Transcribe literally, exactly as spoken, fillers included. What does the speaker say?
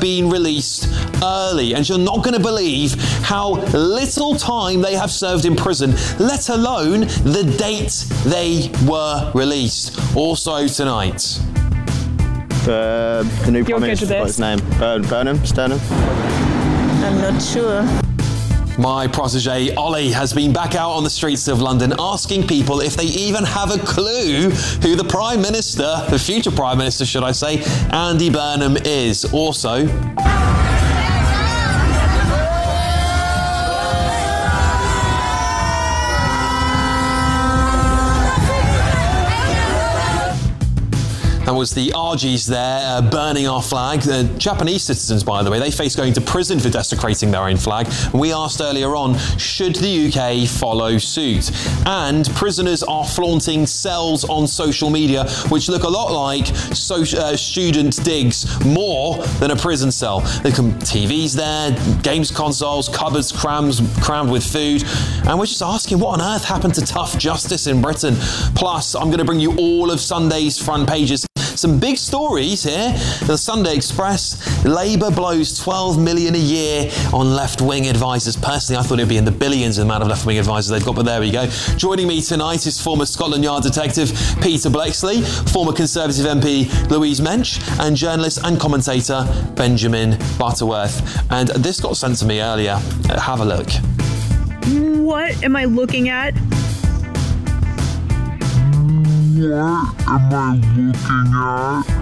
been released early, and you're not going to believe how little time they have served in prison, let alone the date they were released. Also tonight. Uh, the new Prime Minister, what's his name? Bur- Burnham? Sternham? I'm not sure. My protege, Ollie, has been back out on the streets of London asking people if they even have a clue who the Prime Minister, the future Prime Minister, should I say, Andy Burnham is. Also... That was the R Gs there uh, burning our flag. The Japanese citizens, by the way, they face going to prison for desecrating their own flag. And we asked earlier on, should the U K follow suit? And prisoners are flaunting cells on social media, which look a lot like so, uh, student digs, more than a prison cell. There can T Vs there, games consoles, cupboards crammed, crammed with food. And we're just asking, what on earth happened to tough justice in Britain? Plus, I'm going to bring you all of Sunday's front pages. Some big stories here. The Sunday Express, Labour blows twelve million a year on left-wing advisors. Personally, I thought it'd be in the billions the amount of left-wing advisors they've got, but there we go. Joining me tonight is former Scotland Yard detective Peter Bleksley, former Conservative M P Louise Mensch, and journalist and commentator Benjamin Butterworth. And this got sent to me earlier. Uh, have a look. What am I looking at? What am I looking at?